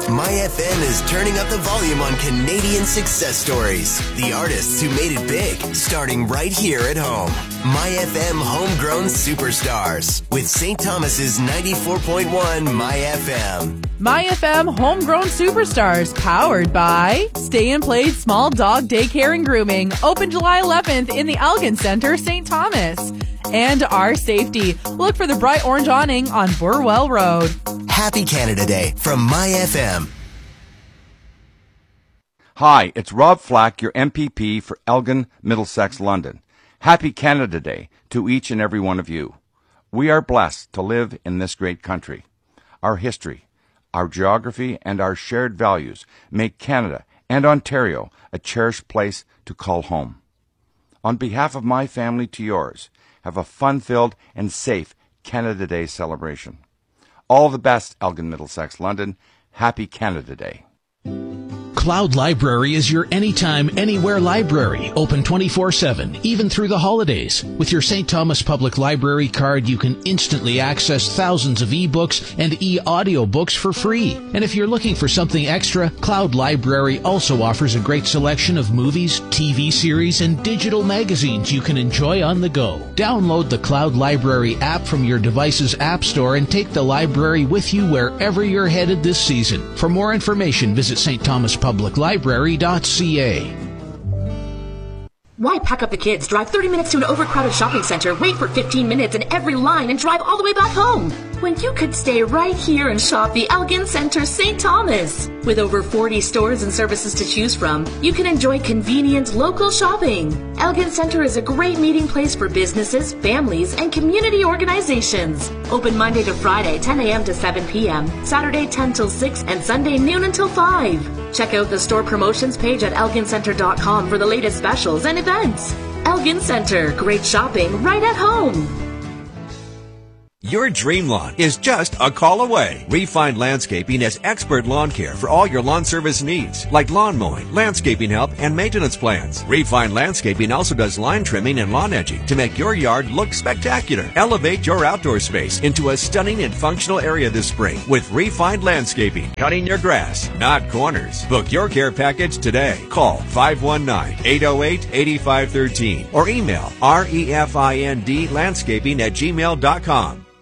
MyFM is turning up the volume on Canadian success stories. The artists who made it big, starting right here at home. MyFM Homegrown Superstars with St. Thomas's 94.1 MyFM. MyFM Homegrown Superstars, powered by Stay and Play Small Dog Daycare and Grooming, open July 11th in the Elgin Centre, St. Thomas. And Our Safety. Look for the bright orange awning on Burwell Road. Happy Canada Day from MyFM. Hi, it's Rob Flack, your MPP for Elgin, Middlesex, London. Happy Canada Day to each and every one of you. We are blessed to live in this great country. Our history, our geography, and our shared values make Canada and Ontario a cherished place to call home. On behalf of my family to yours, have a fun-filled and safe Canada Day celebration. All the best, Elgin, Middlesex, London. Happy Canada Day. Cloud Library is your anytime, anywhere library, open 24/7, even through the holidays. With your St. Thomas Public Library card, you can instantly access thousands of e-books and e-audiobooks for free. And if you're looking for something extra, Cloud Library also offers a great selection of movies, TV series, and digital magazines you can enjoy on the go. Download the Cloud Library app from your device's app store and take the library with you wherever you're headed this season. For more information, visit stthomaspubliclibrary.ca. Why pack up the kids, drive 30 minutes to an overcrowded shopping center, wait for 15 minutes in every line, and drive all the way back home? When you could stay right here and shop the Elgin Centre St. Thomas. With over 40 stores and services to choose from, you can enjoy convenient local shopping. Elgin Centre is a great meeting place for businesses, families, and community organizations. Open Monday to Friday, 10 a.m. to 7 p.m., Saturday 10 till 6, and Sunday noon until 5. Check out the store promotions page at elgincentre.com for the latest specials and events. Elgin Centre, great shopping right at home. Your dream lawn is just a call away. Refined Landscaping has expert lawn care for all your lawn service needs, like lawn mowing, landscaping help, and maintenance plans. Refined Landscaping also does line trimming and lawn edging to make your yard look spectacular. Elevate your outdoor space into a stunning and functional area this spring with Refined Landscaping. Cutting your grass, not corners. Book your care package today. Call 519-808-8513 or email refindlandscaping@gmail.com.